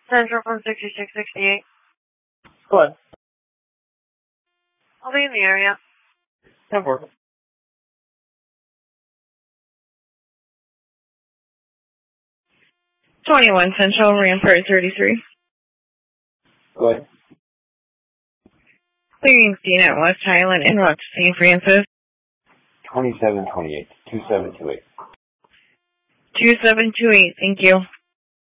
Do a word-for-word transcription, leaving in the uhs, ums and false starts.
Central from sixty-six sixty-eight. Go ahead. I'll be in the area. ten four. twenty-one Central, Rampart thirty-three. Go ahead. Clearing scene at West Highland and Rock Saint Francis. twenty-seven twenty-eight. two seven two eight. two seven two eight, thank you.